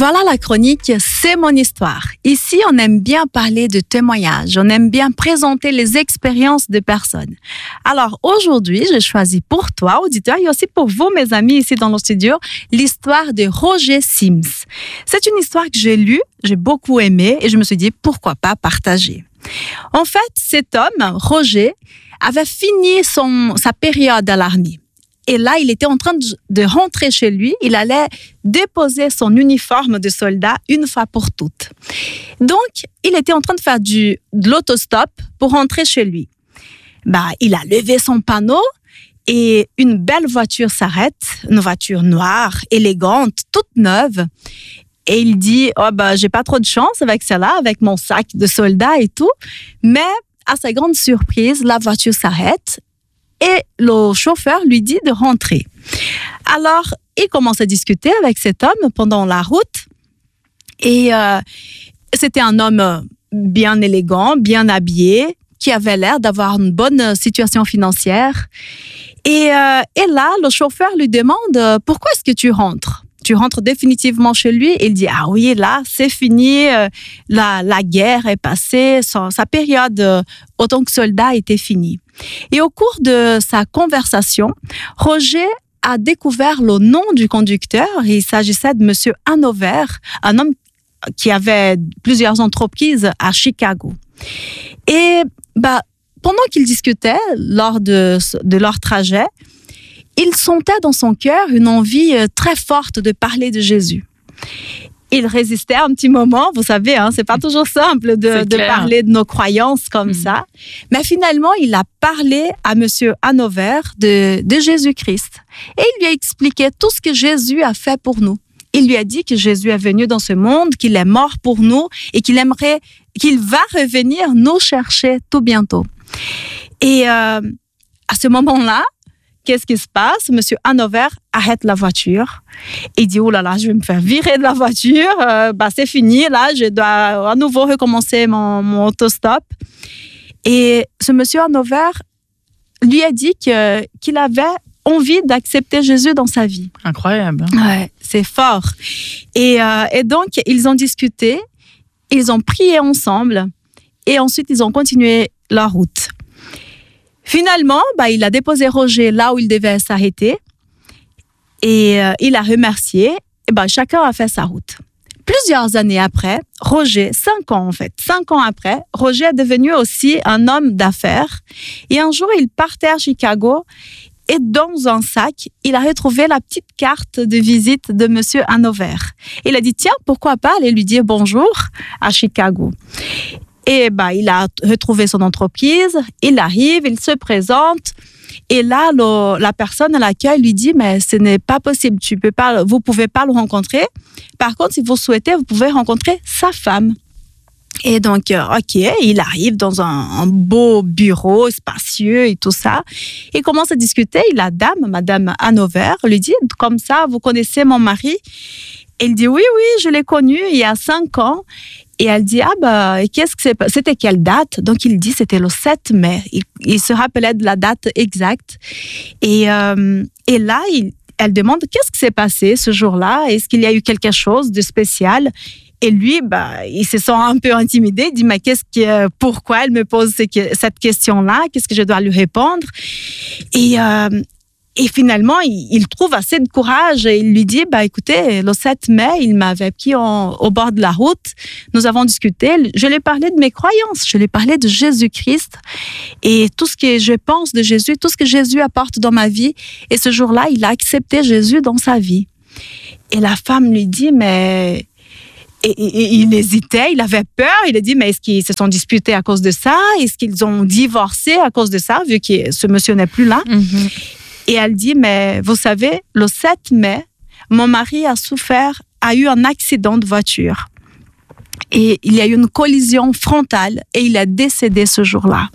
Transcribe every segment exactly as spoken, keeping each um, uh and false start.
Voilà la chronique « C'est mon histoire ». Ici, on aime bien parler de témoignages, on aime bien présenter les expériences de personnes. Alors aujourd'hui, j'ai choisi pour toi, auditeur, et aussi pour vous, mes amis, ici dans le studio, l'histoire de Roger Sims. C'est une histoire que j'ai lue, j'ai beaucoup aimé et je me suis dit pourquoi pas partager. En fait, cet homme, Roger, avait fini son, sa période à l'armée. Et là, il était en train de rentrer chez lui. Il allait déposer son uniforme de soldat une fois pour toutes. Donc, il était en train de faire du, de l'autostop pour rentrer chez lui. Bah, il a levé son panneau et une belle voiture s'arrête, une voiture noire, élégante, toute neuve. Et il dit, oh, bah, j'ai pas trop de chance avec celle-là, avec mon sac de soldat et tout. Mais, à sa grande surprise, la voiture s'arrête. Et le chauffeur lui dit de rentrer. Alors, il commence à discuter avec cet homme pendant la route. Et euh, c'était un homme bien élégant, bien habillé, qui avait l'air d'avoir une bonne situation financière. Et, euh, et là, le chauffeur lui demande « Pourquoi est-ce que tu rentres ?» Tu rentres définitivement chez lui. Il dit, ah oui, là, c'est fini. La, la guerre est passée. Sa, sa période euh, autant que soldat était finie. Et au cours de sa conversation, Roger a découvert le nom du conducteur. Il s'agissait de Monsieur Hanover, un homme qui avait plusieurs entreprises à Chicago. Et bah, pendant qu'ils discutaient lors de, de leur trajet, il sentait dans son cœur une envie très forte de parler de Jésus. Il résistait un petit moment, vous savez, hein, c'est pas toujours simple de, de parler de nos croyances comme mmh. ça. Mais finalement, il a parlé à Monsieur Hanover de, de Jésus-Christ. Et il lui a expliqué tout ce que Jésus a fait pour nous. Il lui a dit que Jésus est venu dans ce monde, qu'il est mort pour nous et qu'il aimerait, qu'il va revenir nous chercher tout bientôt. Et euh, à ce moment-là, qu'est-ce qui se passe? Monsieur Hanover arrête la voiture et dit « Oh là là, je vais me faire virer de la voiture. Euh, bah, c'est fini, là, je dois à nouveau recommencer mon, mon autostop. » Et ce monsieur Hanover lui a dit que, qu'il avait envie d'accepter Jésus dans sa vie. Incroyable. Ouais, c'est fort. Et, euh, et donc, ils ont discuté, ils ont prié ensemble et ensuite, ils ont continué leur route. Finalement, bah, il a déposé Roger là où il devait s'arrêter et euh, il a remercié. Et bah, chacun a fait sa route. Plusieurs années après, Roger, cinq ans en fait, cinq ans après, Roger est devenu aussi un homme d'affaires. Et un jour, il partait à Chicago et dans un sac, il a retrouvé la petite carte de visite de Monsieur Hanover. Il a dit, tiens, pourquoi pas aller lui dire bonjour à Chicago. Et bah, il a retrouvé son entreprise, il arrive, il se présente. Et là, le, la personne à l'accueil lui dit, mais ce n'est pas possible, tu peux pas, vous ne pouvez pas le rencontrer. Par contre, si vous souhaitez, vous pouvez rencontrer sa femme. Et donc, OK, il arrive dans un, un beau bureau spacieux et tout ça. Il commence à discuter. Et la dame, Madame Hanover, lui dit, comme ça, vous connaissez mon mari? Il dit, oui, oui, je l'ai connu il y a cinq ans. Et elle dit, ah bah, qu'est-ce que c'est, c'était quelle date? Donc, il dit, c'était le sept mai. Il, il se rappelait de la date exacte. Et, euh, et là, il, elle demande, qu'est-ce qui s'est passé ce jour-là? Est-ce qu'il y a eu quelque chose de spécial? Et lui, bah, il se sent un peu intimidé. Il dit, mais qu'est-ce que, pourquoi elle me pose cette question-là? Qu'est-ce que je dois lui répondre? Et, euh, Et finalement, il, il trouve assez de courage et il lui dit, bah, écoutez, le sept mai, il m'avait pris en, au bord de la route. Nous avons discuté. Je lui ai parlé de mes croyances. Je lui ai parlé de Jésus-Christ et tout ce que je pense de Jésus, tout ce que Jésus apporte dans ma vie. Et ce jour-là, il a accepté Jésus dans sa vie. Et la femme lui dit, mais... Et, et, et il hésitait, il avait peur. Il a dit, mais est-ce qu'ils se sont disputés à cause de ça? Est-ce qu'ils ont divorcé à cause de ça, vu que ce monsieur n'est plus là? Mm-hmm. Et elle dit, mais vous savez, le sept mai, mon mari a souffert, a eu un accident de voiture. Et il y a eu une collision frontale et il est décédé ce jour-là.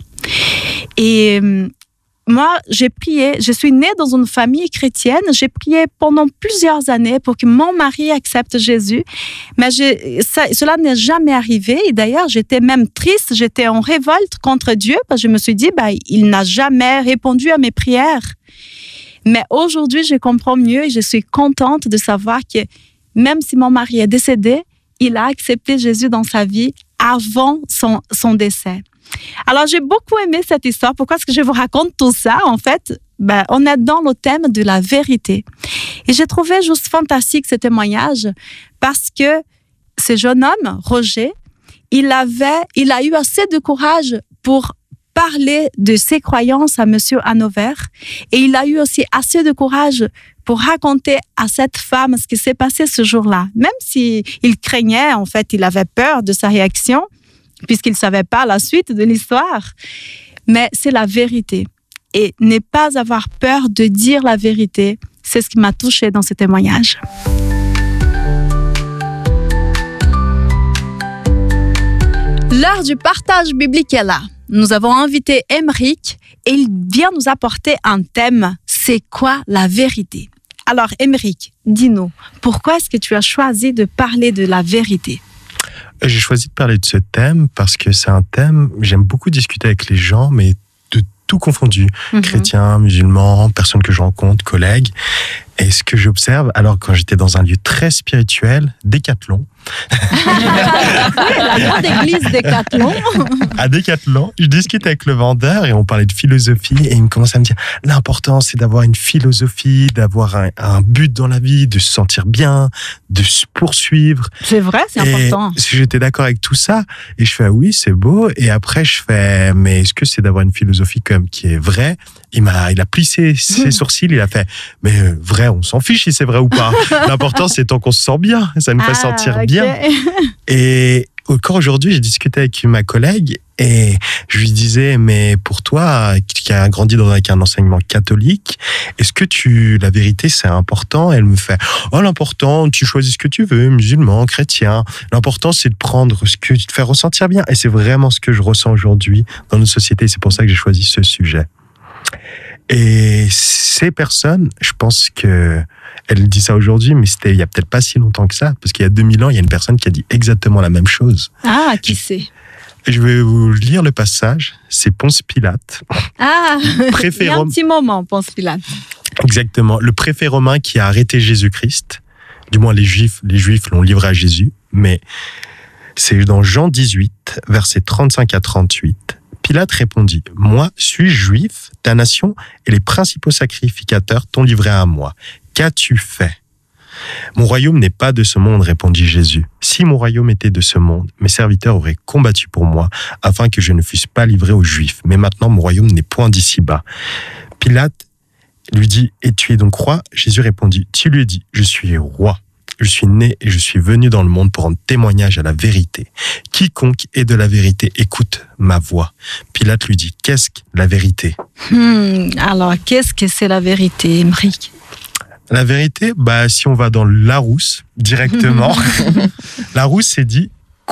Et moi, j'ai prié, je suis née dans une famille chrétienne, j'ai prié pendant plusieurs années pour que mon mari accepte Jésus, mais je, ça, cela n'est jamais arrivé. Et d'ailleurs, j'étais même triste, j'étais en révolte contre Dieu, parce que je me suis dit, bah, il n'a jamais répondu à mes prières. Mais aujourd'hui, je comprends mieux et je suis contente de savoir que même si mon mari est décédé, il a accepté Jésus dans sa vie avant son, son décès. Alors, j'ai beaucoup aimé cette histoire. Pourquoi est-ce que je vous raconte tout ça? En fait, ben, on est dans le thème de la vérité. Et j'ai trouvé juste fantastique ce témoignage parce que ce jeune homme, Roger, il avait, il a eu assez de courage pour parler de ses croyances à Monsieur Hanover. Et il a eu aussi assez de courage pour raconter à cette femme ce qui s'est passé ce jour-là. Même s'il craignait, en fait, il avait peur de sa réaction, puisqu'il ne savait pas la suite de l'histoire. Mais c'est la vérité. Et ne pas avoir peur de dire la vérité, c'est ce qui m'a touchée dans ce témoignage. L'heure du partage biblique est là. Nous avons invité Émeric et il vient nous apporter un thème. C'est quoi la vérité? Alors, Émeric, dis-nous, pourquoi est-ce que tu as choisi de parler de la vérité? J'ai choisi de parler de ce thème parce que c'est un thème, j'aime beaucoup discuter avec les gens, mais de tout confondu. Mm-hmm. Chrétiens, musulmans, personnes que je rencontre, collègues. Et ce que j'observe, alors quand j'étais dans un lieu très spirituel, Décathlon. La grande église Décathlon. À Décathlon, je discutais avec le vendeur et on parlait de philosophie et il me commençait à me dire l'important c'est d'avoir une philosophie, d'avoir un, un but dans la vie, de se sentir bien, de se poursuivre. C'est vrai, c'est et important. J'étais d'accord avec tout ça et je fais oui, c'est beau. Et après je fais mais est-ce que c'est d'avoir une philosophie comme qui est vraie? Il m'a, il a plissé ses mmh. sourcils, il a fait mais euh, vrai, on s'en fiche si c'est vrai ou pas. L'important c'est tant qu'on se sent bien, ça nous fait ah, sentir okay. bien. Et encore aujourd'hui, j'ai discuté avec ma collègue et je lui disais, mais pour toi, qui a grandi dans, avec un enseignement catholique, est-ce que tu, la vérité, c'est important? Elle me fait, oh, l'important, tu choisis ce que tu veux, musulman, chrétien. L'important, c'est de prendre ce que tu te fais ressentir bien. Et c'est vraiment ce que je ressens aujourd'hui dans notre société. C'est pour ça que j'ai choisi ce sujet. Et ces personnes, je pense que elle dit ça aujourd'hui, mais c'était il y a peut-être pas si longtemps que ça, parce qu'il y a deux mille ans, il y a une personne qui a dit exactement la même chose. Ah, qui c'est? Je vais vous lire le passage. C'est Ponce Pilate. Ah, préfet il y a un petit moment, Ponce Pilate. Exactement. Le préfet romain qui a arrêté Jésus-Christ. Du moins, les Juifs, les Juifs l'ont livré à Jésus. Mais c'est dans Jean dix-huit, versets trente-cinq à trente-huit. Pilate répondit, « Moi, suis-je juif, ta nation et les principaux sacrificateurs t'ont livré à moi. Qu'as-tu fait ?» Mon royaume n'est pas de ce monde, répondit Jésus. Si mon royaume était de ce monde, mes serviteurs auraient combattu pour moi, afin que je ne fusse pas livré aux Juifs. Mais maintenant, mon royaume n'est point d'ici-bas. Pilate lui dit, « Et tu es donc roi ?» Jésus répondit, « Tu lui dis, je suis roi. Je suis né et je suis venu dans le monde pour rendre témoignage à la vérité. Quiconque est de la vérité écoute ma voix. » Pilate lui dit, « Qu'est-ce que la vérité ?» hmm, Alors, qu'est-ce que c'est la vérité, Émeric? La vérité, bah, si on va dans Larousse, directement, Larousse c'est dit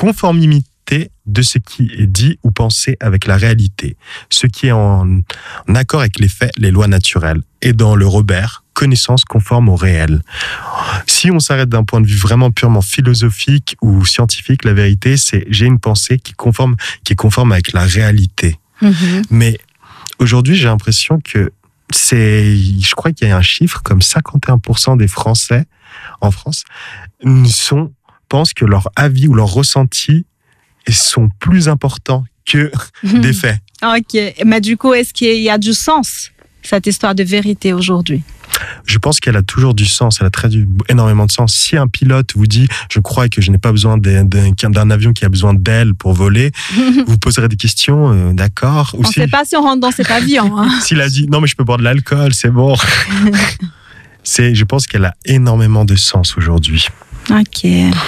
conformité de ce qui est dit ou pensé avec la réalité, ce qui est en, en accord avec les faits, les lois naturelles. Et dans le Robert, connaissance conforme au réel. Si on s'arrête d'un point de vue vraiment purement philosophique ou scientifique, la vérité, c'est j'ai une pensée qui est conforme, qui est conforme avec la réalité. Mm-hmm. Mais aujourd'hui, j'ai l'impression que c'est, je crois qu'il y a un chiffre comme cinquante et un pour cent des Français en France sont, pensent que leur avis ou leur ressenti sont plus importants que mmh. des faits. Ok, mais du coup, est-ce qu'il y a du sens, cette histoire de vérité aujourd'hui? Je pense qu'elle a toujours du sens, elle a très du, énormément de sens. Si un pilote vous dit « je crois que je n'ai pas besoin d'un, d'un, d'un avion qui a besoin d'ailes pour voler », vous poserez des questions, euh, d'accord. On ne sait pas si on rentre dans cet avion. Hein. S'il a dit « non mais je peux boire de l'alcool, c'est bon ». C'est, je pense qu'elle a énormément de sens aujourd'hui. Ok.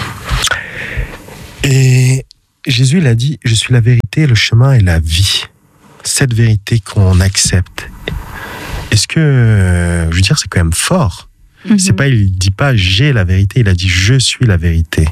Et Jésus il a dit « je suis la vérité, le chemin et la vie ». Cette vérité qu'on accepte. Est-ce que, je veux dire, c'est quand même fort. Mm-hmm. C'est pas, il dit pas j'ai la vérité, il a dit je suis la vérité.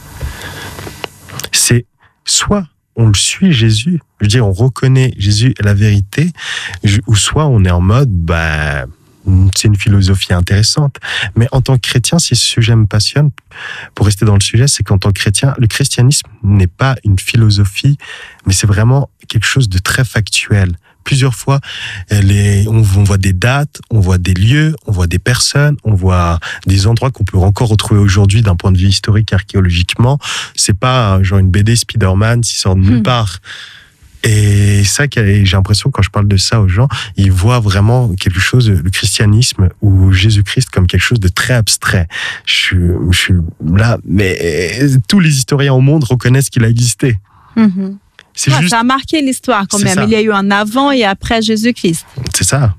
C'est soit on le suit Jésus, je veux dire, on reconnaît Jésus et la vérité, ou soit on est en mode, bah, c'est une philosophie intéressante. Mais en tant que chrétien, si ce sujet me passionne, pour rester dans le sujet, c'est qu'en tant que chrétien, le christianisme n'est pas une philosophie, mais c'est vraiment quelque chose de très factuel. plusieurs fois, les, on, on voit des dates, on voit des lieux, on voit des personnes, on voit des endroits qu'on peut encore retrouver aujourd'hui d'un point de vue historique, archéologiquement. C'est pas genre une B D Spider-Man qui sort de nulle mmh. part. Et ça, j'ai l'impression, quand je parle de ça aux gens, ils voient vraiment quelque chose, le christianisme ou Jésus-Christ, comme quelque chose de très abstrait. Je suis, je suis là, mais tous les historiens au monde reconnaissent qu'il a existé. Mmh. C'est ouais, juste... Ça a marqué l'histoire quand même. Ça. Il y a eu un avant et après Jésus-Christ. C'est ça.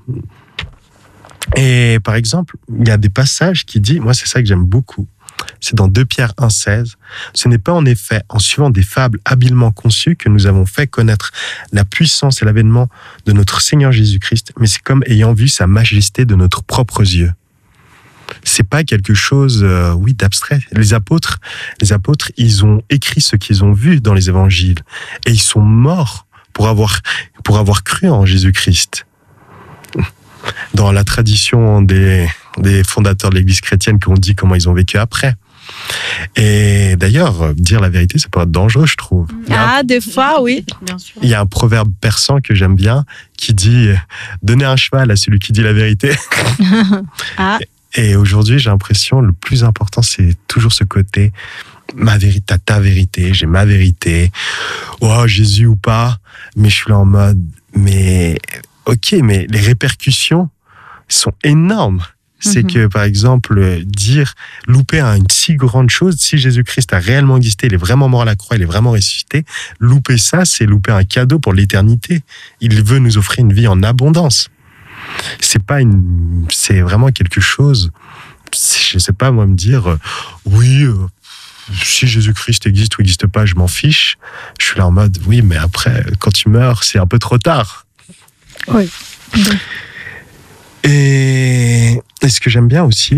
Et par exemple, il y a des passages qui disent, moi c'est ça que j'aime beaucoup, c'est dans deux Pierre un seize. Ce n'est pas en effet en suivant des fables habilement conçues que nous avons fait connaître la puissance et l'avènement de notre Seigneur Jésus-Christ, mais c'est comme ayant vu sa majesté de notre propres yeux. C'est pas quelque chose, euh, oui, d'abstrait. Les apôtres, les apôtres, ils ont écrit ce qu'ils ont vu dans les évangiles et ils sont morts pour avoir, pour avoir cru en Jésus-Christ. Dans la tradition des, des fondateurs de l'Église chrétienne qui ont dit comment ils ont vécu après. Et d'ailleurs, dire la vérité, ça peut être dangereux, je trouve. Ah, un, des fois, oui. Bien sûr. Il y a un proverbe persan que j'aime bien qui dit « Donnez un cheval à celui qui dit la vérité ». Ah. Et aujourd'hui, j'ai l'impression, le plus important, c'est toujours ce côté ma vérité, t'as ta vérité, j'ai ma vérité. Oh, Jésus ou pas, mais je suis là en mode, mais ok, mais les répercussions sont énormes. C'est mm-hmm. que, par exemple, dire, louper une si grande chose, si Jésus-Christ a réellement existé, il est vraiment mort à la croix, il est vraiment ressuscité, louper ça, c'est louper un cadeau pour l'éternité. Il veut nous offrir une vie en abondance. C'est pas une, c'est vraiment quelque chose, je sais pas, moi, me dire, euh, oui, euh, si Jésus-Christ existe ou n'existe pas, je m'en fiche. Je suis là en mode, oui, mais après, quand tu meurs, c'est un peu trop tard. Oui. Et, et ce que j'aime bien aussi,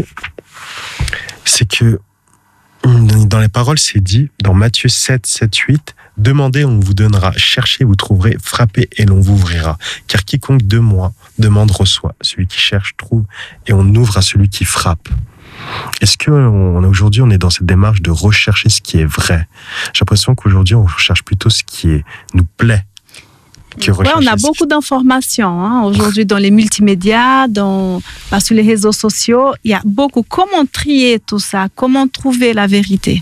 c'est que dans les paroles, c'est dit, dans Matthieu sept, sept, huit, demandez, on vous donnera, cherchez, vous trouverez, frappez et l'on vous ouvrira. Car quiconque de moi demande reçoit, celui qui cherche trouve, et on ouvre à celui qui frappe. Est-ce que on, aujourd'hui on est dans cette démarche de rechercher ce qui est vrai? J'ai l'impression qu'aujourd'hui on recherche plutôt ce qui est, nous plaît. Oui, on a beaucoup d'informations hein, aujourd'hui dans les multimédias, dans, bah, sur les réseaux sociaux. Il y a beaucoup. Comment trier tout ça? Comment trouver la vérité?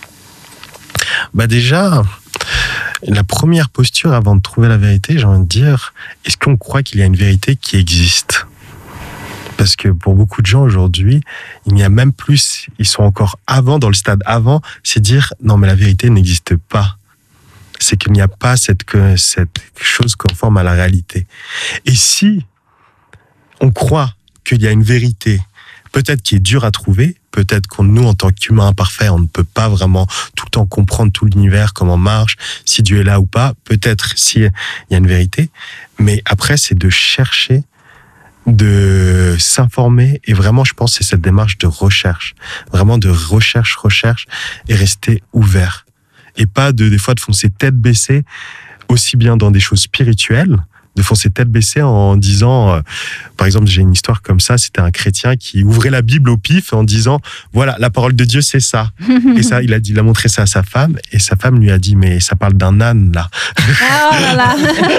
Bah déjà, la première posture avant de trouver la vérité, j'ai envie de dire, est-ce qu'on croit qu'il y a une vérité qui existe? Parce que pour beaucoup de gens aujourd'hui, il y a même plus, ils sont encore avant, dans le stade avant, c'est dire, non mais la vérité n'existe pas. C'est qu'il n'y a pas cette, cette chose conforme à la réalité. Et si on croit qu'il y a une vérité, peut-être qui est dure à trouver, peut-être qu'on nous, en tant qu'humains imparfaits, on ne peut pas vraiment tout le temps comprendre tout l'univers, comment marche, si Dieu est là ou pas, peut-être s'il y a une vérité, mais après, c'est de chercher, de s'informer, et vraiment, je pense que c'est cette démarche de recherche, vraiment de recherche, recherche, et rester ouvert. Et pas de, des fois de foncer tête baissée, aussi bien dans des choses spirituelles, de foncer tête baissée en disant, euh, par exemple, j'ai une histoire comme ça, c'était un chrétien qui ouvrait la Bible au pif en disant, voilà, la parole de Dieu, c'est ça. Et ça, il a dit, il a montré ça à sa femme, et sa femme lui a dit, mais ça parle d'un âne, là. Ah là là.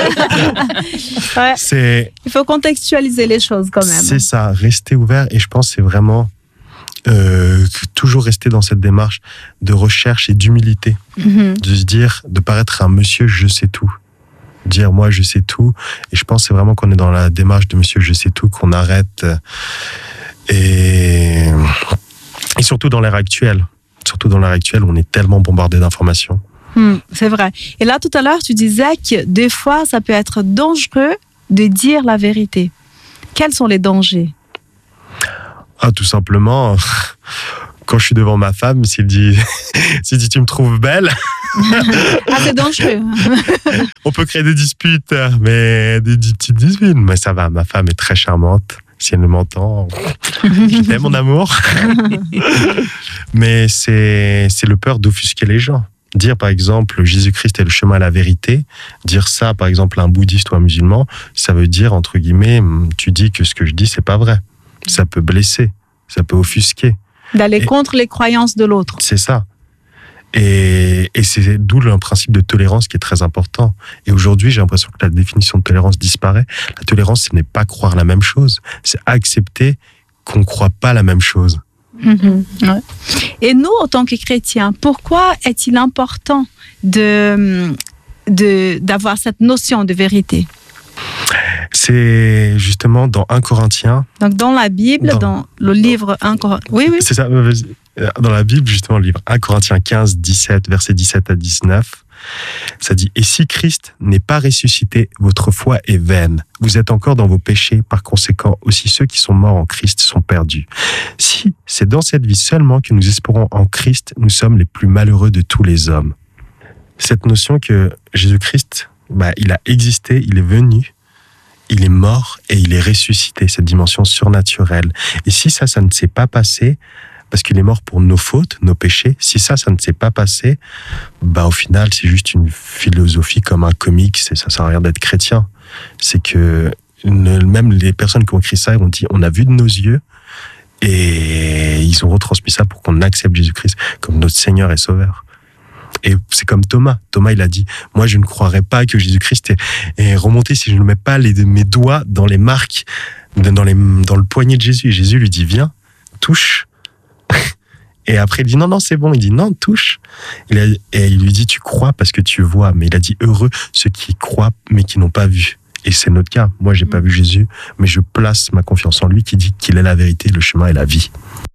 Ouais. C'est, il faut contextualiser les choses quand même. C'est ça, rester ouvert, et je pense que c'est vraiment Euh, toujours rester dans cette démarche de recherche et d'humilité, mmh. de se dire, de paraître un monsieur je sais tout, dire moi je sais tout, et je pense que c'est vraiment qu'on est dans la démarche de monsieur je sais tout, qu'on arrête, et, et surtout dans l'ère actuelle, surtout dans l'ère actuelle où on est tellement bombardé d'informations. Mmh, c'est vrai. Et là tout à l'heure tu disais que des fois ça peut être dangereux de dire la vérité. Quels sont les dangers? Ah, tout simplement, quand je suis devant ma femme, s'il dit, s'il dit tu me trouves belle. Ah, c'est dangereux. On peut créer des disputes, mais des, des petites disputes. Mais ça va, ma femme est très charmante. Si elle m'entend, je t'aime, mon amour. Mais c'est, c'est le peur d'offusquer les gens. Dire, par exemple, Jésus-Christ est le chemin à la vérité, dire ça, par exemple, à un bouddhiste ou un musulman, ça veut dire, entre guillemets, tu dis que ce que je dis, c'est pas vrai. Ça peut blesser, ça peut offusquer. D'aller et contre les croyances de l'autre. C'est ça. Et, et c'est d'où le principe de tolérance qui est très important. Et aujourd'hui, j'ai l'impression que la définition de tolérance disparaît. La tolérance, ce n'est pas croire la même chose, c'est accepter qu'on ne croit pas la même chose. Mmh, ouais. Et nous, en tant que chrétiens, pourquoi est-il important de, de, d'avoir cette notion de vérité? C'est justement dans un Corinthiens. Donc dans la Bible, dans, dans le livre un Corinthiens. Oui, oui. C'est ça. Dans la Bible, justement, le livre un Corinthiens quinze, dix-sept, versets dix-sept à dix-neuf, ça dit « Et si Christ n'est pas ressuscité, votre foi est vaine. Vous êtes encore dans vos péchés, par conséquent, aussi ceux qui sont morts en Christ sont perdus. Si c'est dans cette vie seulement que nous espérons en Christ, nous sommes les plus malheureux de tous les hommes. » Cette notion que Jésus-Christ, bah, il a existé, il est venu, il est mort et il est ressuscité, cette dimension surnaturelle. Et si ça, ça ne s'est pas passé, parce qu'il est mort pour nos fautes, nos péchés, si ça, ça ne s'est pas passé, bah, au final, c'est juste une philosophie comme un comique, c'est, ça sert à rien d'être chrétien. C'est que même les personnes qui ont écrit ça, ont dit, on a vu de nos yeux, et ils ont retransmis ça pour qu'on accepte Jésus-Christ comme notre Seigneur et Sauveur. Et c'est comme Thomas. Thomas, il a dit, moi, je ne croirais pas que Jésus-Christ est, est remonté si je ne mets pas les, mes doigts dans les marques, dans, les, dans le poignet de Jésus. Et Jésus lui dit, viens, touche. Et après, il dit, non, non, c'est bon. Il dit, non, touche. Il a, et il lui dit, tu crois parce que tu vois. Mais il a dit, heureux ceux qui croient, mais qui n'ont pas vu. Et c'est notre cas. Moi, j'ai pas vu Jésus, mais je place ma confiance en lui qui dit qu'il est la vérité, le chemin et la vie.